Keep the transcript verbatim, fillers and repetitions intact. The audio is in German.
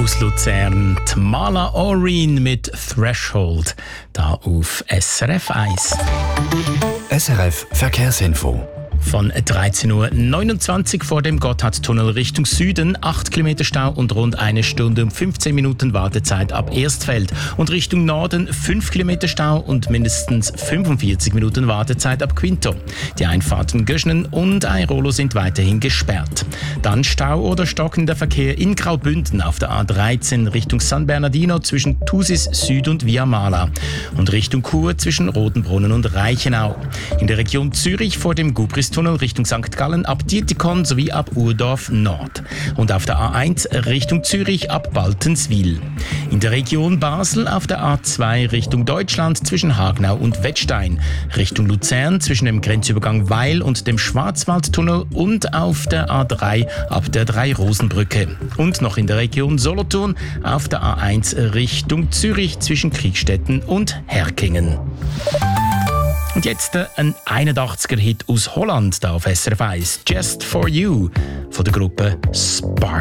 Aus Luzern, die Mala Oreen mit Threshold, da auf S R F eins. S R F Verkehrsinfo. Von dreizehn Uhr neunundzwanzig vor dem Gotthardtunnel Richtung Süden, acht Kilometer Stau und rund eine Stunde und fünfzehn Minuten Wartezeit ab Erstfeld. Und Richtung Norden fünf Kilometer Stau und mindestens fünfundvierzig Minuten Wartezeit ab Quinto. Die Einfahrten Göschnen und Airolo sind weiterhin gesperrt. Dann Stau oder stockender Verkehr in Graubünden auf der A dreizehn Richtung San Bernardino zwischen Thusis Süd und Via Mala. Und Richtung Chur zwischen Rotenbrunnen und Reichenau. In der Region Zürich vor dem Gubristunnel Richtung Sankt Gallen ab Dietikon sowie ab Urdorf Nord. Und auf der A eins Richtung Zürich ab Baltenswil. In der Region Basel auf der A zwei Richtung Deutschland zwischen Hagenau und Wettstein. Richtung Luzern zwischen dem Grenzübergang Weil und dem Schwarzwaldtunnel und auf der A drei ab der Drei-Rosen-Brücke. Und noch in der Region Solothurn auf der A eins Richtung Zürich zwischen Kriegstetten und Herkingen. Und jetzt ein einundachtziger Hit aus Holland da auf S R F eins. Just for You von der Gruppe Spark.